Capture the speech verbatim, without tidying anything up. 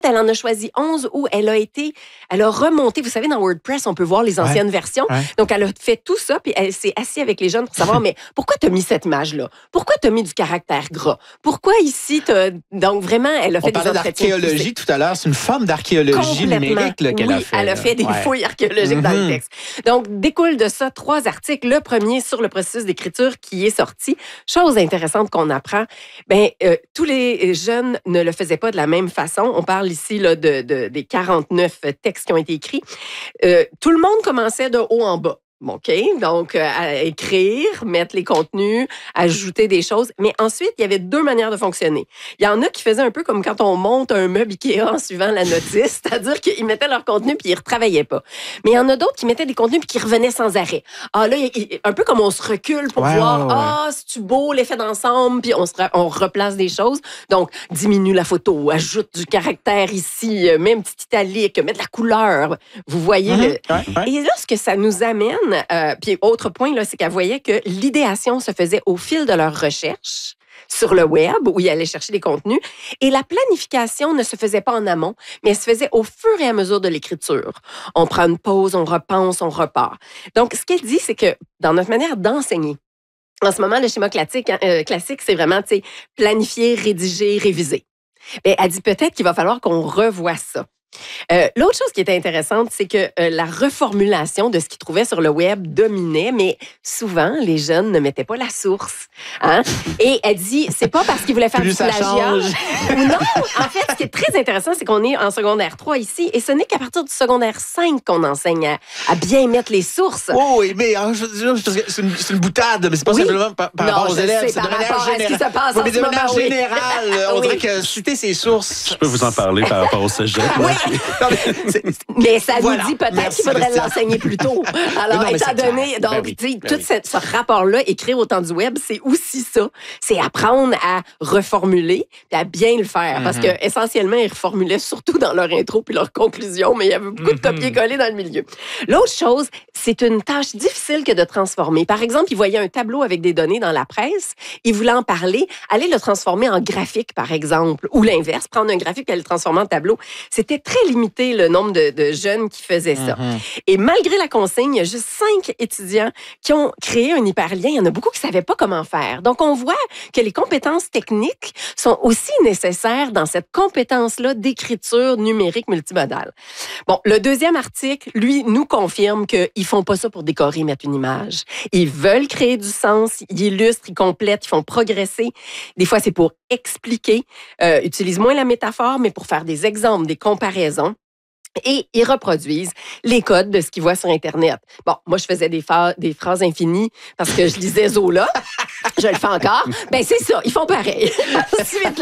Elle en a choisi onze où elle a été, elle a remonté. Vous savez, dans WordPress, on peut voir les anciennes ouais, versions. Ouais. Donc, elle a fait tout ça, puis elle s'est assise avec les jeunes pour savoir, mais pourquoi tu as mis cette image-là? Pourquoi tu as mis du caractère gras? Pourquoi ici, t'as... Donc, vraiment, elle a fait On des parlait entretiens d'archéologie tout à l'heure. C'est une forme d'archéologie numérique là, qu'elle oui, a fait. elle a fait des ouais. fouilles archéologiques mm-hmm. dans le texte. Donc, découle de ça trois articles. Le premier sur le processus d'écriture qui est sorti. Chose intéressante qu'on apprend, ben, euh, tous les jeunes ne le faisaient pas de la même façon. On parle ici là, de, de, des quarante-neuf textes qui ont été écrits. Euh, tout le monde commençait de haut en bas. OK, donc euh, à écrire, mettre les contenus, ajouter des choses. Mais ensuite, il y avait deux manières de fonctionner. Il y en a qui faisaient un peu comme quand on monte un meuble Ikea en suivant la notice, c'est-à-dire qu'ils mettaient leur contenu puis ils ne retravaillaient pas. Mais il y en a d'autres qui mettaient des contenus puis qui revenaient sans arrêt. Ah là, il, il, un peu comme on se recule pour ouais, voir, ouais, ouais. ah, c'est-tu beau l'effet d'ensemble, puis on, se, on replace des choses. Donc, diminue la photo, ajoute du caractère ici, mets une petite italique, mets de la couleur. Vous voyez? Mm-hmm. Le... Ouais, ouais. Et là, ce que ça nous amène, Euh, puis autre point, là, c'est qu'elle voyait que l'idéation se faisait au fil de leur recherche sur le web, où ils allaient chercher des contenus, et la planification ne se faisait pas en amont, mais elle se faisait au fur et à mesure de l'écriture. On prend une pause, on repense, on repart. Donc, ce qu'elle dit, c'est que dans notre manière d'enseigner, en ce moment, le schéma classique, euh, classique c'est vraiment, tu sais, planifier, rédiger, réviser. Bien, elle dit peut-être qu'il va falloir qu'on revoie ça. Euh, l'autre chose qui était intéressante, c'est que euh, la reformulation de ce qu'ils trouvaient sur le web dominait, mais souvent, les jeunes ne mettaient pas la source. Hein? Et elle dit, c'est pas parce qu'ils voulaient faire Plus du ça plagiat. change. Non, en fait, ce qui est très intéressant, c'est qu'on est en secondaire trois ici, et ce n'est qu'à partir du secondaire cinq qu'on enseigne à, à bien mettre les sources. Oh oui, mais hein, je, je, je, c'est, une, c'est une boutade, mais c'est pas oui. simplement par, par non, rapport aux élèves, sais, c'est de manière générale. Oui, mais de manière moment, générale, oui. on oui. dirait que citer ses sources. Je peux vous en parler par rapport au cégep. Oui. Non, mais, c'est, mais ça voilà. nous dit peut-être Merci, qu'il faudrait Christian. l'enseigner plus tôt. Alors, non, étant donné, donc, ben oui, tu sais, ben tout oui. ce, ce rapport-là, écrire au temps du web, c'est aussi ça. C'est apprendre à reformuler et à bien le faire. Mm-hmm. Parce que essentiellement, ils reformulaient surtout dans leur intro puis leur conclusion, mais il y avait beaucoup mm-hmm. de copier-coller dans le milieu. L'autre chose, c'est une tâche difficile que de transformer. Par exemple, ils voyaient un tableau avec des données dans la presse, ils voulaient en parler, aller le transformer en graphique, par exemple, ou l'inverse, prendre un graphique et le transformer en tableau. C'était très limité le nombre de, de jeunes qui faisaient ça. Mm-hmm. Et malgré la consigne, il y a juste cinq étudiants qui ont créé un hyperlien. Il y en a beaucoup qui ne savaient pas comment faire. Donc, on voit que les compétences techniques sont aussi nécessaires dans cette compétence-là d'écriture numérique multimodale. Bon, le deuxième article, lui, nous confirme qu'ils ne font pas ça pour décorer, mettre une image. Ils veulent créer du sens, ils illustrent, ils complètent, ils font progresser. Des fois, c'est pour expliquer, euh, utilisent moins la métaphore, mais pour faire des exemples, des comparaisons. Et ils reproduisent les codes de ce qu'ils voient sur Internet. Bon, moi, je faisais des, fa- des phrases infinies parce que je lisais Zola. Je le fais encore. Ben c'est ça, ils font pareil. Ensuite,